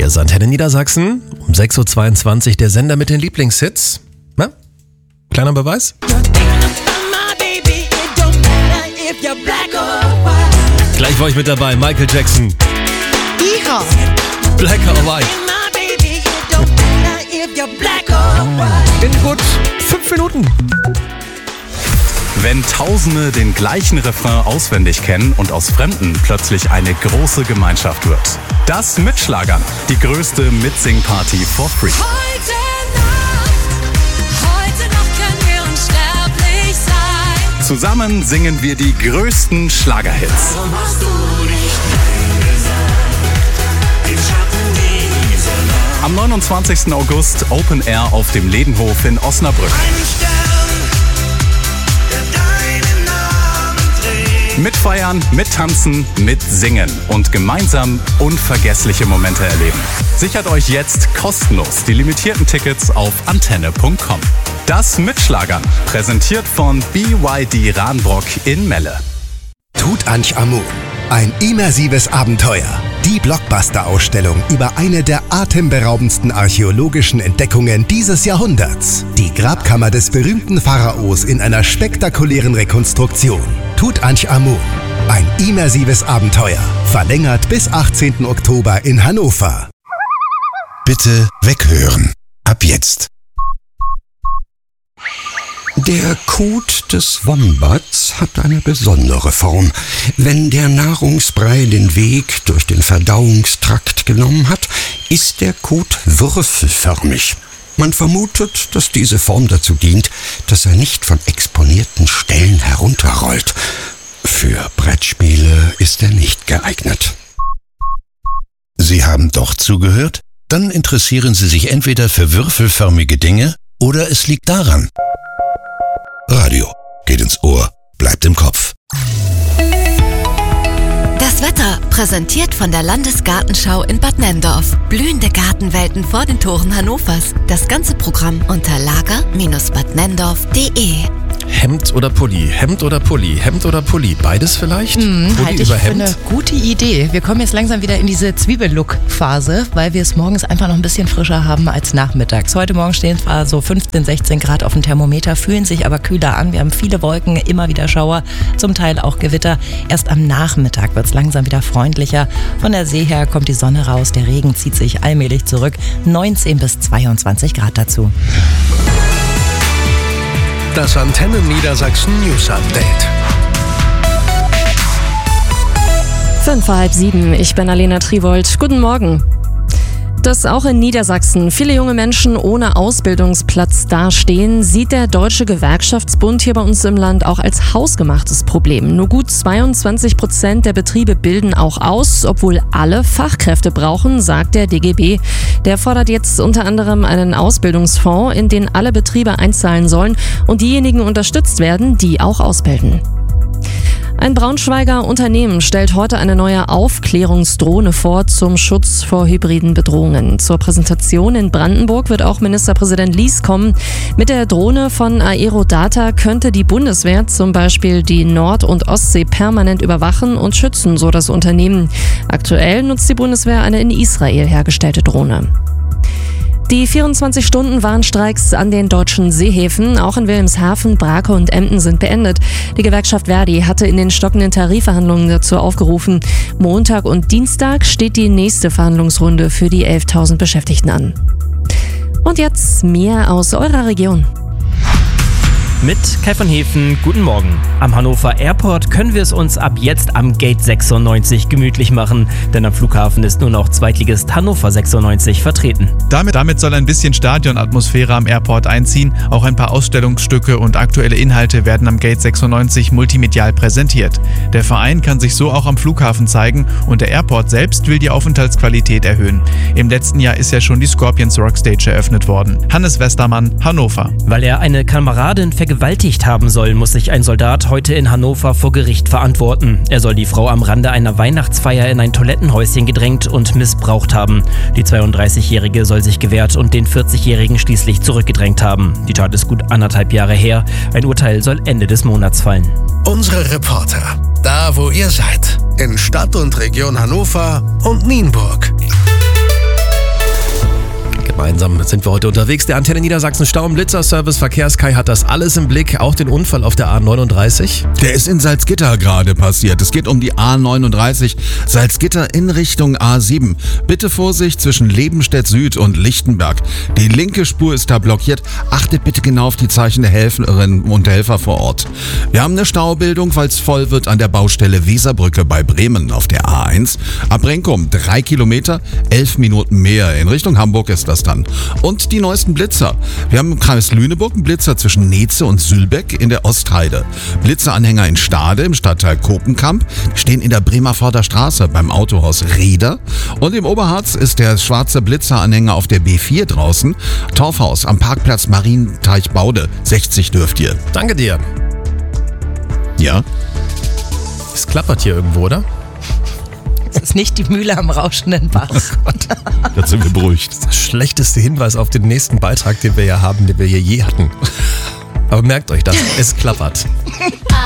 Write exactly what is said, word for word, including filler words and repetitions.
Hier ist Antenne Niedersachsen, um sechs Uhr zweiundzwanzig der Sender mit den Lieblingshits. Na? Kleiner Beweis? Gleich war ich mit dabei, Michael Jackson. Iha. Black or White. In gut fünf Minuten. Wenn Tausende den gleichen Refrain auswendig kennen und aus Fremden plötzlich eine große Gemeinschaft wird. Das mit Schlagern. Die größte Mitsing-Party for free. Heute Nacht, heute Nacht können wir unsterblich sein. Zusammen singen wir die größten Schlagerhits. Warum hast du nicht Nein gesagt? Im Schatten dieser Nacht. Am neunundzwanzigsten August Open Air auf dem Ledenhof in Osnabrück. Mitfeiern, mittanzen, mitsingen und gemeinsam unvergessliche Momente erleben. Sichert euch jetzt kostenlos die limitierten Tickets auf antenne punkt com. Das Mitschlagern, präsentiert von B Y D Rahnbrock in Melle. Tutanchamun, ein immersives Abenteuer. Die Blockbuster-Ausstellung über eine der atemberaubendsten archäologischen Entdeckungen dieses Jahrhunderts. Die Grabkammer des berühmten Pharaos in einer spektakulären Rekonstruktion. Tutanchamun, ein immersives Abenteuer. Verlängert bis achtzehnten Oktober in Hannover. Bitte weghören. Ab jetzt. Der Kot des Wombats hat eine besondere Form. Wenn der Nahrungsbrei den Weg durch den Verdauungstrakt genommen hat, ist der Kot würfelförmig. Man vermutet, dass diese Form dazu dient, dass er nicht von exponierten Stellen herunterrollt. Für Brettspiele ist er nicht geeignet. Sie haben doch zugehört? Dann interessieren Sie sich entweder für würfelförmige Dinge oder es liegt daran. Radio geht ins Ohr, bleibt im Kopf. Das Wetter, präsentiert von der Landesgartenschau in Bad Nenndorf. Blühende Gartenwelten vor den Toren Hannovers. Das ganze Programm unter lager Bindestrich bad nenndorf punkt de. Hemd oder Pulli, Hemd oder Pulli, Hemd oder Pulli, beides vielleicht? Hm, Pulli halte ich über für Hemd? eine gute Idee. Wir kommen jetzt langsam wieder in diese Zwiebellook-Phase, weil wir es morgens einfach noch ein bisschen frischer haben als nachmittags. Heute Morgen stehen zwar so fünfzehn, sechzehn Grad auf dem Thermometer, fühlen sich aber kühler an. Wir haben viele Wolken, immer wieder Schauer, zum Teil auch Gewitter. Erst am Nachmittag wird es langsam wieder freundlicher. Von der See her kommt die Sonne raus, der Regen zieht sich allmählich zurück. neunzehn bis zweiundzwanzig Grad dazu. Das Antenne Niedersachsen News Update. Fünf vor halb sieben, ich bin Alena Triwold. Guten Morgen. Dass auch in Niedersachsen viele junge Menschen ohne Ausbildungsplatz dastehen, sieht der Deutsche Gewerkschaftsbund hier bei uns im Land auch als hausgemachtes Problem. Nur gut zweiundzwanzig Prozent der Betriebe bilden auch aus, obwohl alle Fachkräfte brauchen, sagt der D G B. Der fordert jetzt unter anderem einen Ausbildungsfonds, in den alle Betriebe einzahlen sollen und diejenigen unterstützt werden, die auch ausbilden. Ein Braunschweiger Unternehmen stellt heute eine neue Aufklärungsdrohne vor zum Schutz vor hybriden Bedrohungen. Zur Präsentation in Brandenburg wird auch Ministerpräsident Lies kommen. Mit der Drohne von Aerodata könnte die Bundeswehr zum Beispiel die Nord- und Ostsee permanent überwachen und schützen, so das Unternehmen. Aktuell nutzt die Bundeswehr eine in Israel hergestellte Drohne. Die vierundzwanzig-Stunden-Warnstreiks an den deutschen Seehäfen, auch in Wilhelmshaven, Brake und Emden, sind beendet. Die Gewerkschaft Verdi hatte in den stockenden Tarifverhandlungen dazu aufgerufen. Montag und Dienstag steht die nächste Verhandlungsrunde für die elftausend Beschäftigten an. Und jetzt mehr aus eurer Region. Mit Kai von Hefen, guten Morgen. Am Hannover Airport können wir es uns ab jetzt am Gate sechsundneunzig gemütlich machen, denn am Flughafen ist nur noch Zweitligist Hannover sechsundneunzig vertreten. Damit, damit soll ein bisschen Stadionatmosphäre am Airport einziehen. Auch ein paar Ausstellungsstücke und aktuelle Inhalte werden am Gate sechsundneunzig multimedial präsentiert. Der Verein kann sich so auch am Flughafen zeigen und der Airport selbst will die Aufenthaltsqualität erhöhen. Im letzten Jahr ist ja schon die Scorpions Rockstage eröffnet worden. Hannes Westermann, Hannover. Weil er eine Kameradin vergewaltigt haben soll, muss sich ein Soldat heute in Hannover vor Gericht verantworten. Er soll die Frau am Rande einer Weihnachtsfeier in ein Toilettenhäuschen gedrängt und missbraucht haben. Die zweiunddreißigjährige soll sich gewehrt und den vierzigjährigen schließlich zurückgedrängt haben. Die Tat ist gut anderthalb Jahre her. Ein Urteil soll Ende des Monats fallen. Unsere Reporter, da wo ihr seid, in Stadt und Region Hannover und Nienburg. Gemeinsam sind wir heute unterwegs. Der Antenne Niedersachsen Stau- und Blitzerservice Verkehrskai hat das alles im Blick. Auch den Unfall auf der A neununddreißig. Der ist in Salzgitter gerade passiert. Es geht um die A neununddreißig Salzgitter in Richtung A sieben. Bitte Vorsicht zwischen Lebenstedt Süd und Lichtenberg. Die linke Spur ist da blockiert. Achtet bitte genau auf die Zeichen der Helferinnen und Helfer vor Ort. Wir haben eine Staubildung, weil es voll wird an der Baustelle Weserbrücke bei Bremen auf der A eins. Ab Renkum drei Kilometer, elf Minuten mehr. In Richtung Hamburg ist das dann. Und die neuesten Blitzer. Wir haben im Kreis Lüneburg einen Blitzer zwischen Neze und Sülbeck in der Ostheide. Blitzeranhänger in Stade im Stadtteil Kopenkamp stehen in der Bremerforder Straße beim Autohaus Reder. Und im Oberharz ist der schwarze Blitzeranhänger auf der B vier draußen. Torfhaus am Parkplatz Marienteichbaude. sechzig dürft ihr. Danke dir. Ja? Es klappert hier irgendwo, oder? Es ist nicht die Mühle am rauschenden Bach. Oh Gott. Das sind wir beruhigt. Das ist der schlechteste Hinweis auf den nächsten Beitrag, den wir ja haben, den wir hier je hatten. Aber merkt euch das, es klappert.